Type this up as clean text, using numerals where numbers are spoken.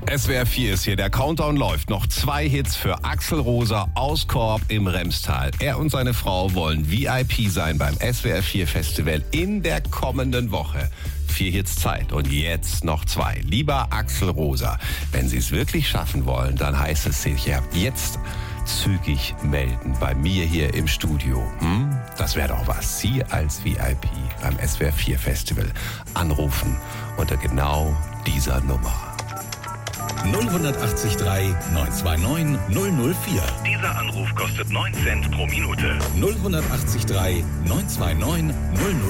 SWR 4 ist hier, der Countdown läuft. Noch 2 Hits für Axel Roser aus Korb im Remstal. Er und seine Frau wollen VIP sein beim SWR 4 Festival in der kommenden Woche. 4 Hits Zeit und jetzt noch 2. Lieber Axel Roser, wenn Sie es wirklich schaffen wollen, dann heißt es sich ja jetzt zügig melden bei mir hier im Studio. Das wäre doch was. Sie als VIP beim SWR 4 Festival anrufen unter genau dieser Nummer. 080 929 004. Dieser Anruf kostet 9 Cent pro Minute. 080 929 004.